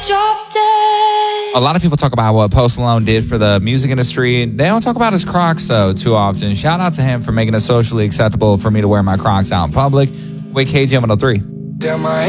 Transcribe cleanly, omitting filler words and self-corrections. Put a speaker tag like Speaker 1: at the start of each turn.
Speaker 1: A lot of people talk about what Post Malone did for the music industry. They don't talk about his Crocs, though, too often. Shout out to him for making it socially acceptable for me to wear my Crocs out in public. Wait, KG 103.
Speaker 2: Damn, I